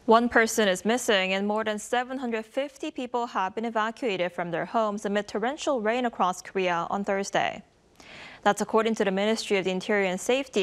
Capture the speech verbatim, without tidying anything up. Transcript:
One person is missing and more than seven hundred fifty people have been evacuated from their homes amid torrential rain across Korea on Thursday. That's according to the Ministry of the Interior and Safety.